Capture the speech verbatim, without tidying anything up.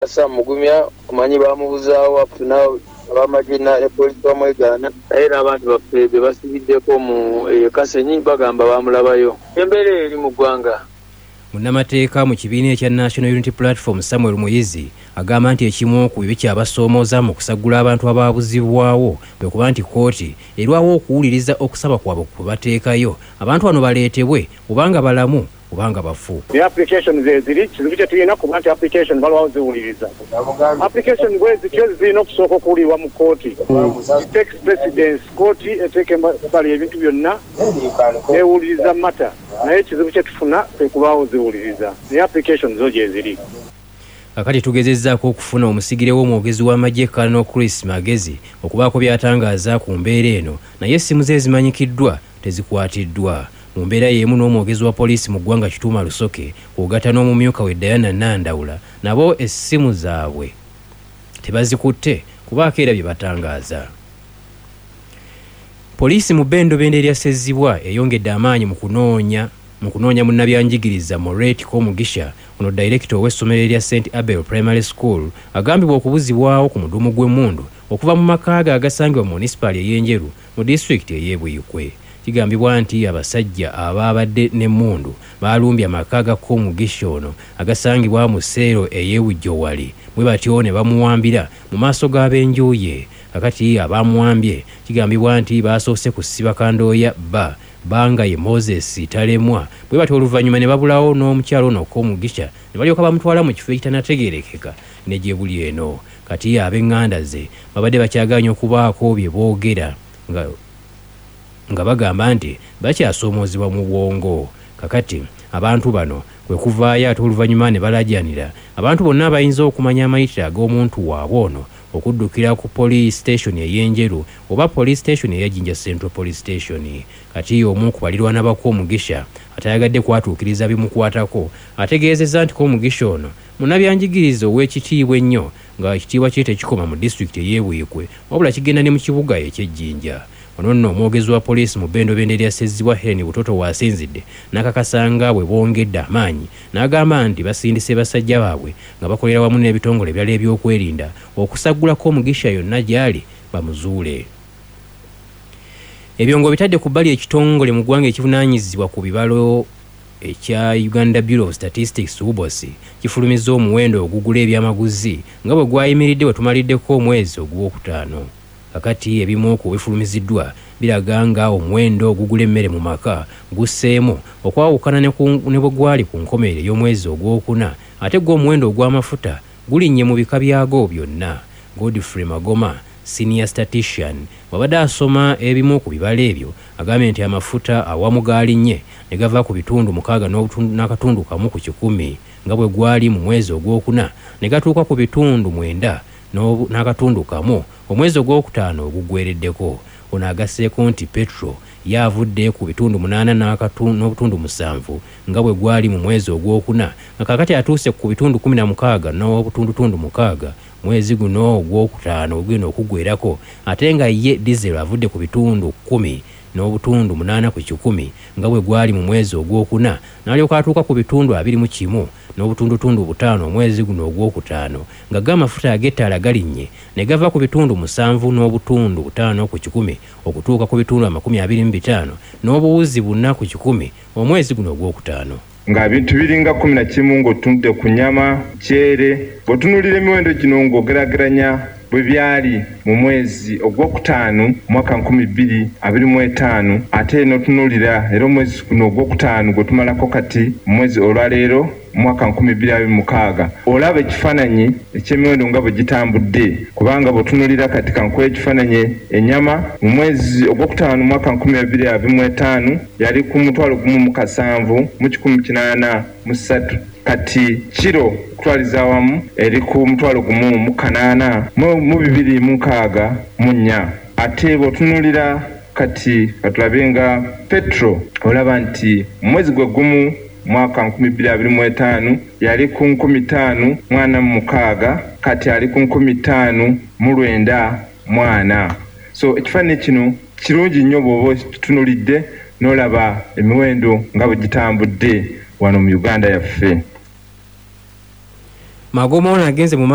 asa mugumya kumanyi bamubuzaawo afuna abamagina ne polisi bamwegana naye n'abantu baffe be basibiddeko mu Kasenyi bagamba bamulabayo. Embeera eri mu ggwanga. Munnamateeka mu kibiina ekya National Unity Platform Samuel Muyizi agamba nti ekimu ku bibi kyabasoomoza mu kusagula abantu abaabuzibwawo bwe kuba nti kkooti erwawo okuwuliriza okusaba kwabwe kubateekayo abantu bano baleetebwe obanga balamu obanga bafu. The application zeziri kizibu kye tulina kuba nti application balwawo ziwuliriza. Application bwezi kyo zirina okusooka okuwulirwa mu kkooti. It takes precedence. Kkooti eteeka embali ebintu byonna ewuliriza mata naye kizibu kye tufuna kwe kubaawo ziwuliriza. The application zo gye ziri. Akati tugezezzaako okufuna omusigire w'omwogezi w'amagye Colonel Chris Magezi okubaako by'atangaaza ku mbeera eno naye essimu ze zimanyikiddwa tezikwatiddwa. Mu mbeera y'emu n'omwogezi wa poliisi mu ggwanga Kituuma Lusoke kw'ogatta n'omumyuka we Diana Nandawula nabo essimu zaabwe tebazikutte kubaako era bye batangaaza. Poliisi mu Bendo Bende erya Ssezzibwa eyongedde amaanyi mu kunoonya mu kunoonya munnabyanjigiriza Moret Komugisha ono director w'essomero erya Saint Abel Primary School agambibwa okubuzibwawo ku mudumu gw'emmundu okuva mu makaaga agasangibwa mu municipal ey'Enjeru mu district ey'e Buyikwe. Kigambibwa nti abasajja abaabadde n'emmundu baalumbye amakaaga Komugisha ono agasangibwa mu Seero ey'e Bujjowali bwe batyo ne bamuwambira mu maaso g'ab'enjuuye. Kakati abamuwambye kigambibwa nti baasoose kusiba kandooya bba banga ye Moses talemwa bwe batyo oluvannyuma ne babulawo n'omukyalo ono Komugisha ne balyoka bamutwala mu kifo ekitanategeerekeka ne gye buli eno. Kati ab'eŋŋanda ze babadde bakyaganya okubaako bye boogera nga nga bagamba nti bakyasoomoozebwa mu bwongo. Kakati abantu bano kwe kuvaayo ate oluvannyuma ne balajjanira abantu bonna abayinza okumanya amayitire ag'omuntu waabwe ono okuddukira ku police station ey'Enjeru oba police station eya Jinja Central Police Station. Kati omu ku balirwana ba Komugisha atayagadde kwatuukiriza bimukwatako ategeezezza nti Komugisha ono munnabyanjigiriza ow'ekitiibwa ennyo nga ekitiibwa kye tekikoma mu district ey'e Buyikwe wabula kigenda ne mu kibuga eky'Ejjinja. Ono nno omwogezi wa poliisi mu Bendo Bende erya Ssezzibwa Helen Butoto waasinzidde n'akakasanga bwe bongedde amaanyi n'agamba nti basindise basajja baabwe nga bakolera wamu n'ebitongole ebirala ebyokwerinda okusagula Komugisha yonna gy'ali bamuzuule. Ebyo ng'obitadde ku bbali ekitongole mu ggwanga ekivunaanyizibwa ku bibalo ekya Uganda Bureau of Statistics U B O S kifulumizza omuwendo ogugula ebyamaguzi nga bwe gwayimiridde bwe tumaliddeko omwezi ogwokutaano. Kakati ebimu ku bifulumiziddwa biraga nga omuwendo ogugula emmere mu maka gusseemu okwawukana ne bwe gwali ku nkomerero y'omwezi ogwokuna ate gw'omuwendo ogw'amafuta gulinnye mu bika byago byonna. Godfrey Magoma senior statistician wabadde asoma ebimu ku bibala ebyo agambye nti amafuta awamu gaalinnye ne gava ku bitundu mukaaga n'akatundu kamu ku kikumi nga bwe gwali mu mwezi ogwokuna ne gatuuka ku bitundu mwenda n'akatundu kamu omwezi ogwokutaano ogugwereddeko. Ono agasseeko nti petro yavudde ku bitundu munaana n'obutundu musanvu nga bwe gwali mu mwezi ogwokuna nga kakati atuuse ku bitundu kumi na mukaaga n'obutundutundu mukaaga mwezi guno ogwokutaano ogenda okugwerako ate nga ye diesel avudde ku bitundu kumi n'obutundu munaana ku kikumi nga bwe gwali mu mwezi ogwokuna n'alyoka atuuka ku bitundu abiri mu kimu n'obutundutundu butaano omwezi guno ogwokutaano nga g'amafuta ag'ettaala galinnye ne gava ku bitundu musanvu n'obutundu butaano ku kikumi okutuuka ku bitundu amakumi abiri mu bitaano n'obuwuzi buna ku kikumi omwezi guno ogwokutaano. Nga bintu biringa kumi na kimu ng'otunudde ku nnyama kyere bw'otunuulira emiwendo gino ng'ogerageranya bwe byali mu mwezi ogwokutaano mwaka nkumi bbiri abiri mu etaano ate n'otunuulira era omwezi guno ogwokutaano gwe tumalako kati mu mwezi olwaleero mwaka nkumi bbiri abiri mukaaga olaba ekifaananyi eky'emiwendo nga bwe gitambudde kubanga bw'otunuulira kati kankuwa ekifaananyi ennyama mu mwezi ogwokutaano mwaka nkumi bbiri abiri mu etaano yali ku mutwalo gumu mu kasanvu mu kikumi kinaana mu ssatu kati kiro kutwaliza awamu eri ku mutwalo gumu mu kanaana mu bibiri mu nkaaga mu nnya. Ate bw'otunuulira kati katulabe nga petro olaba nti mu mwezi gwe gumu mwaka nkumi bbiri abiri mu etaano yali ku nkumi ttaano mwana mu mukaaga kati ali ku nkumi ttaano mu lwenda mwana. So ekifaananyi kino kirungi nnyo bw'oba tutunulidde n'olaba emiwendo nga bwe gitambudde wano mu Uganda yaffe. Magoma ono agenze mu